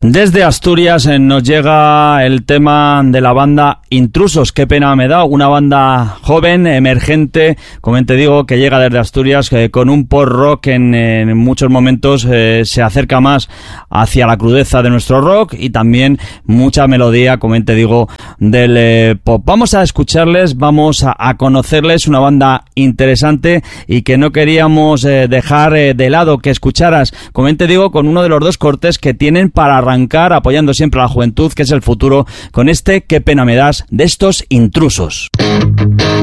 Desde Asturias nos llega el tema de la banda Intrusos. Qué pena me da, una banda joven, emergente, como te digo, que llega desde Asturias con un post-rock que en muchos momentos se acerca más hacia la crudeza de nuestro rock y también mucha melodía, como te digo, del pop. Vamos a escucharles, vamos a conocerles, una banda interesante y que no queríamos dejar de lado que escucharas, como te digo, con uno de los dos cortes que tienen para arrancar apoyando siempre a la juventud, que es el futuro, con este Qué pena me das de estos Intrusos.